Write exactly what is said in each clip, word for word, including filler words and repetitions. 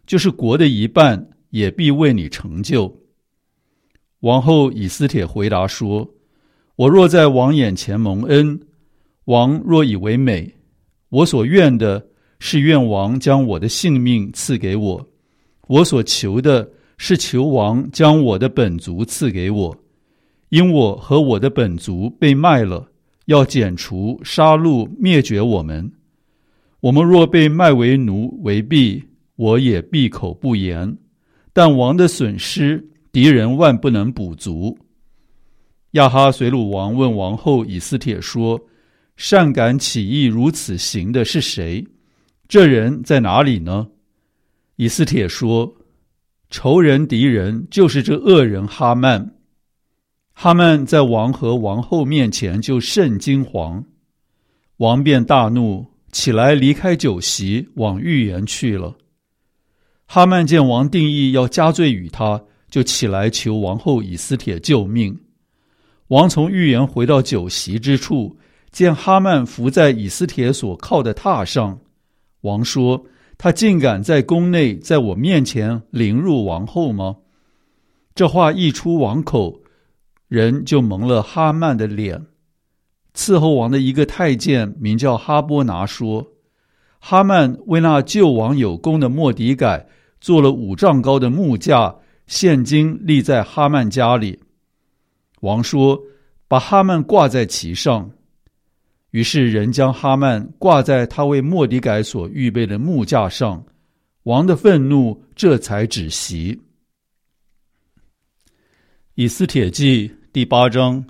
就是国的一半，也必为你成就。王后以斯帖回答说，我若在王眼前蒙恩，王若以为美，我所愿的是愿王将我的性命赐给我，我所求的是求王将我的本族赐给我，因我和我的本族被卖了，要剪除、杀戮、灭绝我们。我们若被卖为奴为婢，我也闭口不言。但王的损失，敌人万不能补足。亚哈随鲁王问王后以斯帖说，善敢起意如此行的是谁？这人在哪里呢？以斯帖说，仇人敌人就是这恶人哈曼。哈曼在王和王后面前就甚惊惶，王便大怒，起来离开酒席，往御园去了。哈曼见王定意要加罪于他，就起来求王后以斯帖救命。王从御园回到酒席之处，见哈曼伏在以斯帖所靠的榻上。王说，他竟敢在宫内在我面前凌辱王后吗？这话一出王口，人就蒙了哈曼的脸。伺候王的一个太监名叫哈波拿说，哈曼为那救王有功的末底改做了五丈高的木架，现今立在哈曼家里。王说，把哈曼挂在其上。于是人将哈曼挂在他为末底改所预备的木架上，王的愤怒这才止息。以斯帖记第八章。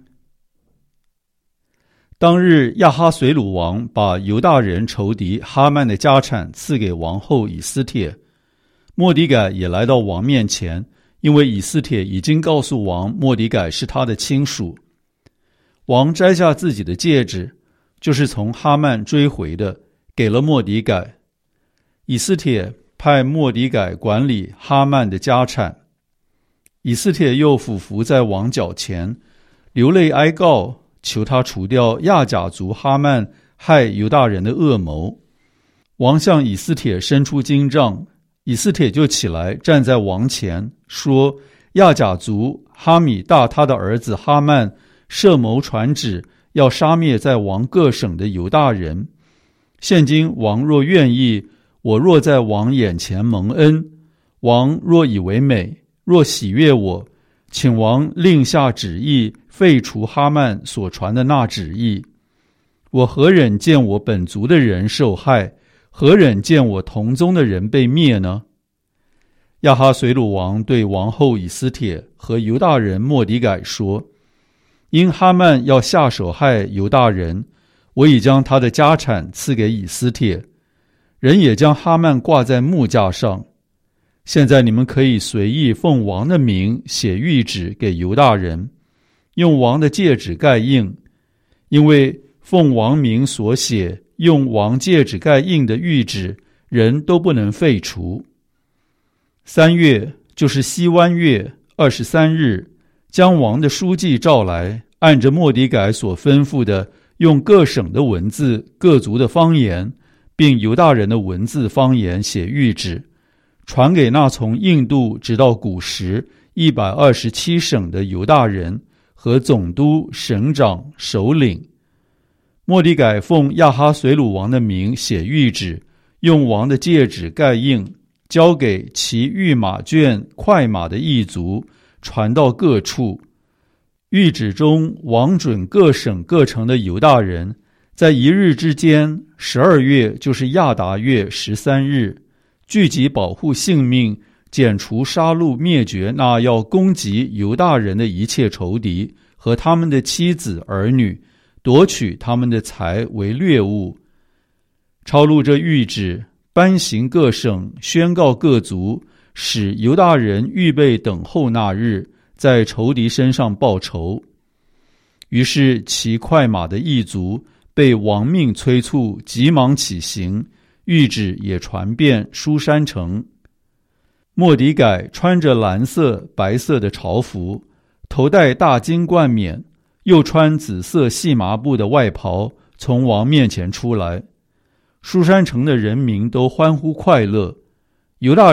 当日亚哈随鲁王把犹大人仇敌哈曼的家产赐给王后以斯帖，末底改也来到王面前，因为以斯帖已经告诉王末底改是他的亲属。王摘下自己的戒指，就是从哈曼追回的，给了末底改。以斯帖派末底改管理哈曼的家产。以斯帖又俯伏在王脚前，流泪哀告，求他除掉亚甲族哈曼害犹大人的恶谋。王向以斯帖伸出金杖，以斯帖就起来站在王前，说，亚甲族哈米大他的儿子哈曼设谋传旨，要杀灭在王各省的犹大人。现今王若愿意，我若在王眼前蒙恩，王若以为美，若喜悦我，请王令下旨意，废除哈曼所传的那旨意。我何忍见我本族的人受害，何忍见我同宗的人被灭呢？亚哈随鲁王对王后以斯帖和犹大人末底改说，因哈曼要下手害犹大人，我已将他的家产赐给以斯帖，人也将哈曼挂在木架上。现在你们可以随意奉王的名写谕旨给犹大人，用王的戒指盖印，因为奉王名所写用王戒指盖印的谕旨，人都不能废除。三月，就是西湾月二十三日，将王的书记召来，按着末底改所吩咐的，用各省的文字、各族的方言，并犹大人的文字方言写谕旨，传给那从印度直到古时一百二十七省的犹大人和总督、省长、首领。末底改奉亚哈随鲁王的名写谕旨，用王的戒指盖印，交给骑御马圈、快马的异族，传到各处。谕旨中，王准各省各城的犹大人，在一日之间，十二月就是亚达月十三日，聚集保护性命，剪除杀戮灭绝那要攻击犹大人的一切仇敌和他们的妻子儿女，夺取他们的财为掠物。抄录这谕旨，颁行各省，宣告各族，使犹大人预备等候那日，在仇敌身上报仇。于是骑快马的异族被王命催促，急忙起行，谕旨也传遍书珊城。末底改穿着蓝色、白色的朝服，头戴大金冠冕，又穿紫色细麻布的外袍，从王面前出来。书珊城的人民都欢呼快乐。犹大